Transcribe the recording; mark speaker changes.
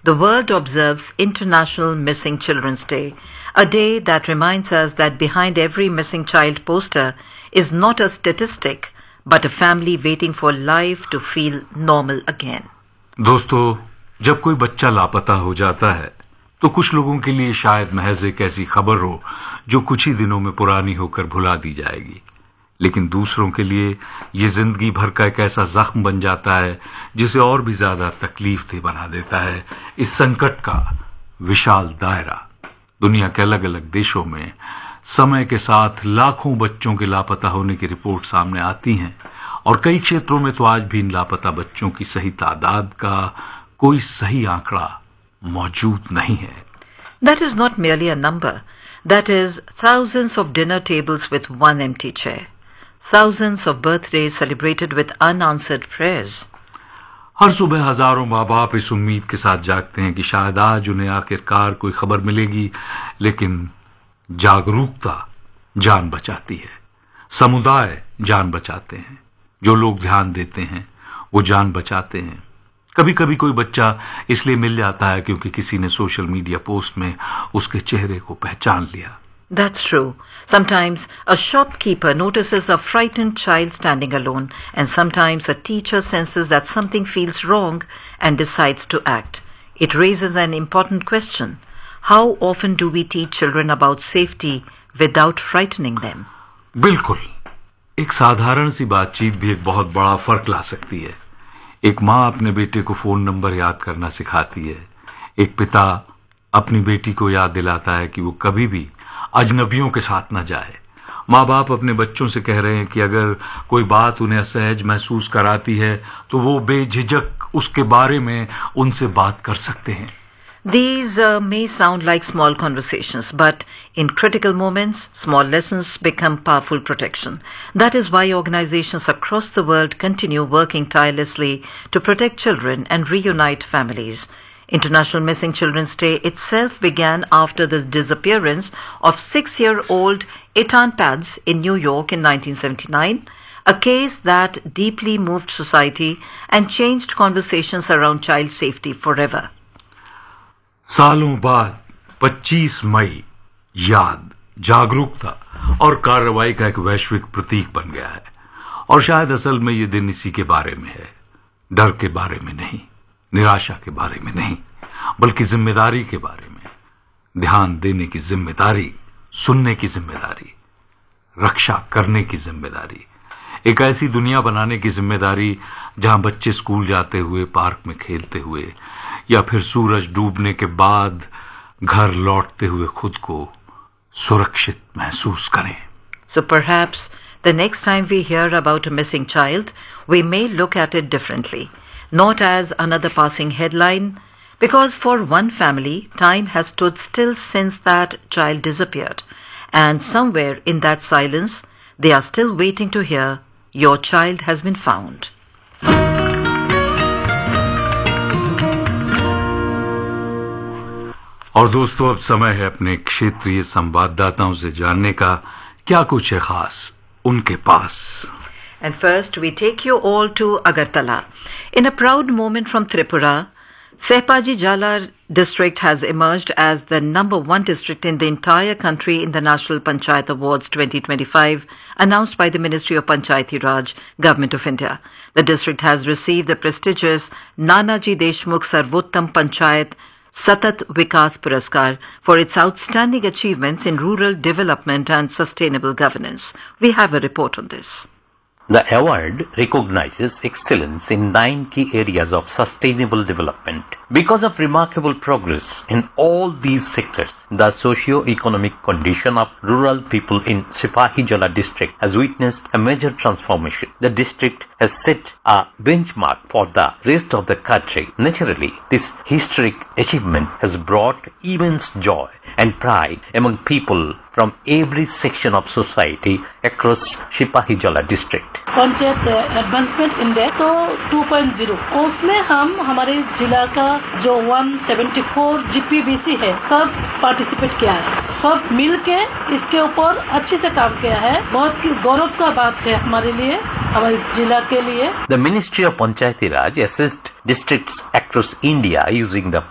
Speaker 1: the world observes International Missing Children's Day, a day that reminds us that behind every missing child poster is not a statistic, but a family waiting for life to feel normal again.
Speaker 2: दोस्तों, जब कोई बच्चा लापता हो जाता है तो कुछ लोगों के लिए शायद महज एक ऐसी खबर हो जो कुछ ही दिनों में पुरानी होकर भुला दी जाएगी, लेकिन दूसरों के लिए ये जिंदगी भर का एक ऐसा जख्म बन जाता है जिसे और भी ज्यादा तकलीफ दे बना देता है। इस संकट का विशाल दायरा दुनिया के अलग अलग देशों में समय के साथ लाखों बच्चों के लापता होने की रिपोर्ट सामने आती हैं और कई क्षेत्रों में तो आज भी इन लापता बच्चों की सही तादाद का कोई सही आंकड़ा मौजूद नहीं है।
Speaker 1: That is not merely a number. That is thousands of dinner tables with one empty chair. Thousands of birthdays celebrated with unanswered prayers.
Speaker 2: हर सुबह हजारों माँ बाप इस उम्मीद के साथ जागते हैं कि शायद आज उन्हें आखिरकार कोई खबर मिलेगी, लेकिन जागरूकता जान बचाती है, समुदाय जान बचाते हैं, जो लोग ध्यान देते हैं वो जान बचाते हैं। कभी कभी कोई बच्चा इसलिए मिल जाता है क्योंकि किसी ने सोशल मीडिया पोस्ट में उसके चेहरे को पहचान लिया।
Speaker 1: That's true. Sometimes a shopkeeper notices a frightened child standing alone, and sometimes a teacher senses that something feels wrong and decides to act. It raises an important question. How often do we teach children about safety without frightening them?
Speaker 2: बिल्कुल, एक साधारण सी बातचीत भी एक बहुत बड़ा फर्क ला सकती है। एक माँ अपने बेटे को फोन नंबर याद करना सिखाती है, एक पिता अपनी बेटी को याद दिलाता है कि वो कभी भी अजनबियों के साथ न जाए। माँ बाप अपने बच्चों से कह रहे हैं कि अगर कोई बात उन्हें असहज महसूस कराती है तो वो बेझिझक उसके बारे में उनसे बात कर सकते हैं।
Speaker 1: These may sound like small conversations, but in critical moments, small lessons become powerful protection. That is why organizations across the world continue working tirelessly to protect children and reunite families. International Missing Children's Day itself began after the disappearance of 6-year-old Eitan Pads in New York in 1979, a case that deeply moved society and changed conversations around child safety forever.
Speaker 2: सालों बाद 25 मई याद, जागरूकता और कार्रवाई का एक वैश्विक प्रतीक बन गया है, और शायद असल में ये दिन इसी के बारे में है। डर के बारे में नहीं, निराशा के बारे में नहीं, बल्कि जिम्मेदारी के बारे में। ध्यान देने की जिम्मेदारी, सुनने की जिम्मेदारी, रक्षा करने की जिम्मेदारी, एक ऐसी दुनिया बनाने की जिम्मेदारी जहां बच्चे स्कूल जाते हुए, पार्क में खेलते हुए या फिर सूरज डूबने के बाद घर लौटते हुए खुद को सुरक्षित महसूस करें।
Speaker 1: So perhaps the next time we hear about a missing child, we may look at it differently, not as another passing headline, because for one family, time has stood still since that child disappeared, and somewhere in that silence, they are still waiting to hear, "Your child has been found."
Speaker 2: और दोस्तों, अब समय है अपने क्षेत्रीय संवाददाताओं से जानने का क्या कुछ है खास उनके पास।
Speaker 1: And first, we take you all to Agartala. In a proud moment from Tripura, Sehpaji Jala district has emerged as the #1 district in the entire country in the National Panchayat Awards 2025, announced by the Ministry of Panchayati Raj, Government of India. The district has received the prestigious Nanaji Deshmukh Sarvottam Panchayat Satat Vikas Puraskar for its outstanding achievements in rural development and sustainable governance. We have a report on this.
Speaker 3: The award recognizes excellence in 9 key areas of sustainable development. Because of remarkable progress in all these sectors, the socio-economic condition of rural people in Sipahijala district has witnessed a major transformation. The district has set a benchmark for the rest of the country. Naturally, this historic achievement has brought immense joy and pride among people from every section of society across Sipahijala district.
Speaker 4: Panchayat advancement index तो 2.0, उसमें हम हमारे जिला का जो 174 GPBC है सब participate किया है, सब मिल के इसके ऊपर अच्छे से काम किया है। बहुत गौरव का बात है हमारे लिए, हमारे इस जिला के लिए।
Speaker 3: The Ministry of Panchayati Raj assessed districts across India using the